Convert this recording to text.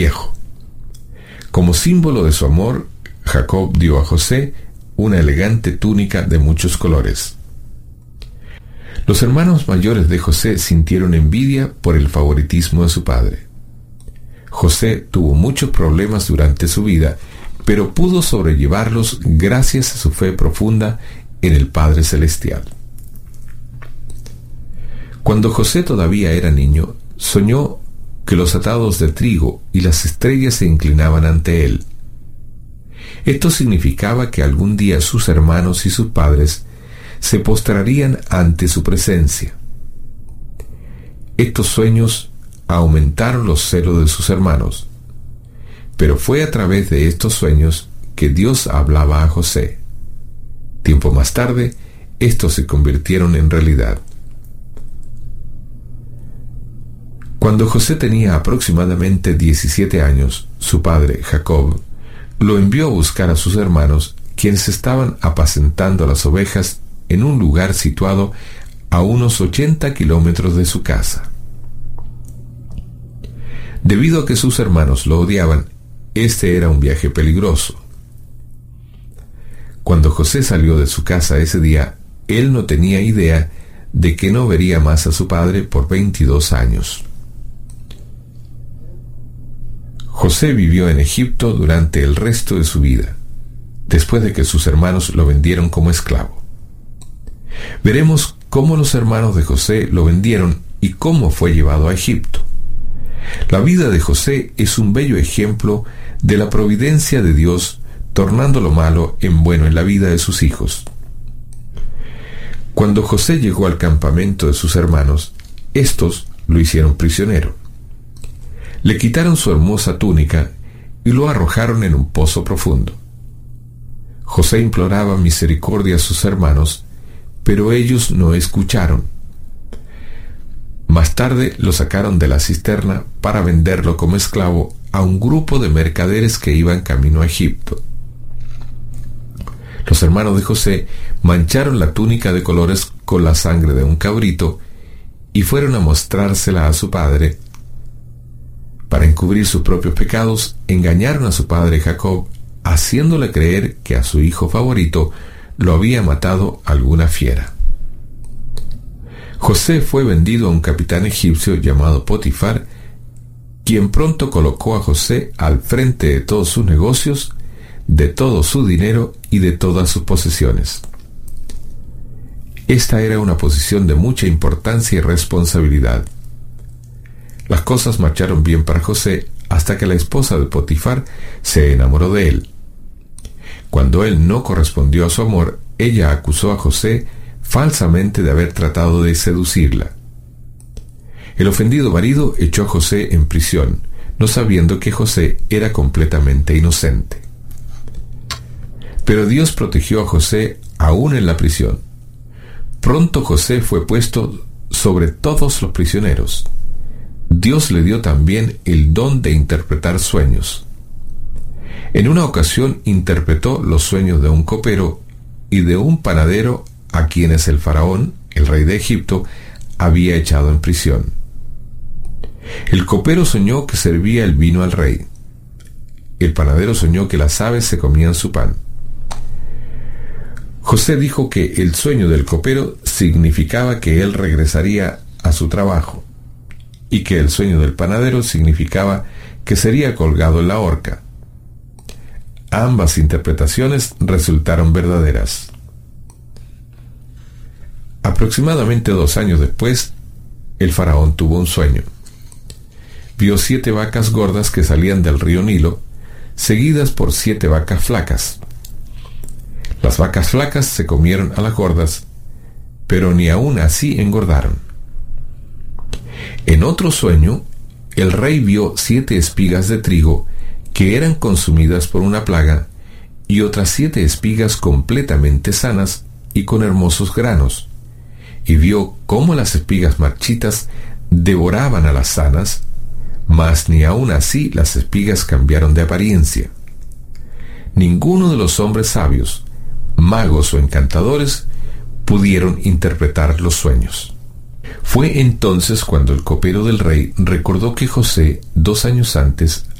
viejo. Como símbolo de su amor, Jacob dio a José una elegante túnica de muchos colores. Los hermanos mayores de José sintieron envidia por el favoritismo de su padre. José tuvo muchos problemas durante su vida, pero pudo sobrellevarlos gracias a su fe profunda en el Padre Celestial. Cuando José todavía era niño, soñó que los atados de trigo y las estrellas se inclinaban ante él. Esto significaba que algún día sus hermanos y sus padres se postrarían ante su presencia. Estos sueños aumentaron los celos de sus hermanos, pero fue a través de estos sueños que Dios hablaba a José. Tiempo más tarde, estos se convirtieron en realidad. Cuando José tenía aproximadamente 17 años, su padre, Jacob, lo envió a buscar a sus hermanos, quienes estaban apacentando las ovejas en un lugar situado a unos 80 kilómetros de su casa. Debido a que sus hermanos lo odiaban, este era un viaje peligroso. Cuando José salió de su casa ese día, él no tenía idea de que no vería más a su padre por 22 años. José vivió en Egipto durante el resto de su vida, después de que sus hermanos lo vendieron como esclavo. Veremos cómo los hermanos de José lo vendieron y cómo fue llevado a Egipto. La vida de José es un bello ejemplo de la providencia de Dios, tornando lo malo en bueno en la vida de sus hijos. Cuando José llegó al campamento de sus hermanos, estos lo hicieron prisionero. Le quitaron su hermosa túnica y lo arrojaron en un pozo profundo. José imploraba misericordia a sus hermanos, pero ellos no escucharon. Más tarde lo sacaron de la cisterna para venderlo como esclavo a un grupo de mercaderes que iban camino a Egipto. Los hermanos de José mancharon la túnica de colores con la sangre de un cabrito y fueron a mostrársela a su padre. Para encubrir sus propios pecados, engañaron a su padre Jacob, haciéndole creer que a su hijo favorito lo había matado alguna fiera. José fue vendido a un capitán egipcio llamado Potifar, quien pronto colocó a José al frente de todos sus negocios, de todo su dinero y de todas sus posesiones. Esta era una posición de mucha importancia y responsabilidad. Las cosas marcharon bien para José hasta que la esposa de Potifar se enamoró de él. Cuando él no correspondió a su amor, ella acusó a José falsamente de haber tratado de seducirla. El ofendido marido echó a José en prisión, no sabiendo que José era completamente inocente. Pero Dios protegió a José aún en la prisión. Pronto José fue puesto sobre todos los prisioneros. Dios le dio también el don de interpretar sueños. En una ocasión interpretó los sueños de un copero y de un panadero a quienes el faraón, el rey de Egipto, había echado en prisión. El copero soñó que servía el vino al rey. El panadero soñó que las aves se comían su pan. José dijo que el sueño del copero significaba que él regresaría a su trabajo, y que el sueño del panadero significaba que sería colgado en la horca. Ambas interpretaciones resultaron verdaderas. Aproximadamente 2 años después, el faraón tuvo un sueño. Vio 7 vacas gordas que salían del río Nilo, seguidas por 7 vacas flacas. Las vacas flacas se comieron a las gordas, pero ni aun así engordaron. En otro sueño, el rey vio 7 espigas de trigo que eran consumidas por una plaga y otras 7 espigas completamente sanas y con hermosos granos, y vio cómo las espigas marchitas devoraban a las sanas, mas ni aun así las espigas cambiaron de apariencia. Ninguno de los hombres sabios, magos o encantadores pudieron interpretar los sueños. Fue entonces cuando el copero del rey recordó que José, 2 años antes,